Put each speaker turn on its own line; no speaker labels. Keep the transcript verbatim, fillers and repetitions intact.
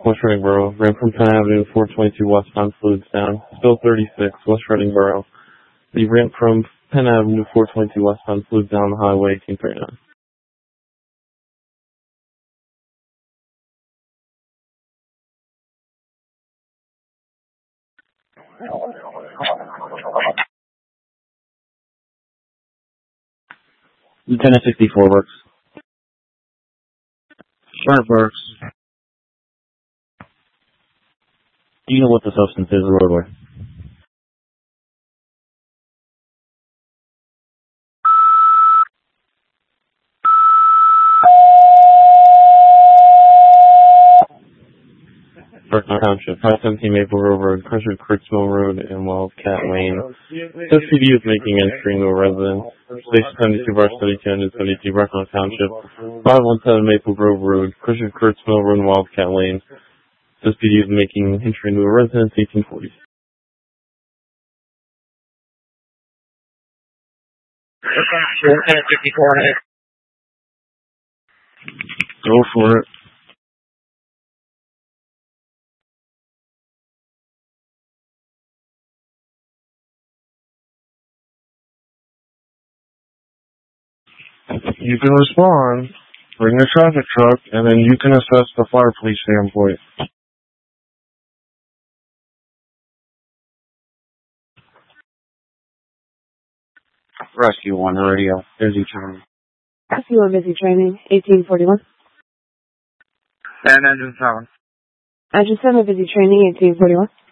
West Reading Borough. Ran from Penn Avenue, four twenty-two westbound, fluids down. Spill thirty-six, West Reading Borough. The ramp from Penn Avenue, four twenty-two westbound, fluids down the highway, eighteen thirty-nine. Lieutenant sixty-four works. Smart works. Do you know what the substance is, roadway? Burton Township, five seventeen Maple Grove Road, Crusher Creek Mill Road, and Wildcat Lane. S P D is making entry into a residence. Station seventy-two, Bar City, two seventy-two, Burton Township, five seventeen Maple Grove Road, Crusher Creek Mill Road, and Wildcat Lane. S P D is making entry into a residence, eighteen forty. Go for it. You can respond, bring the traffic truck, and then you can assess the fire police standpoint. Rescue one radio, busy training.
Rescue one busy training, eighteen forty-one.
And engine seven.
Engine seven busy training, eighteen forty-one.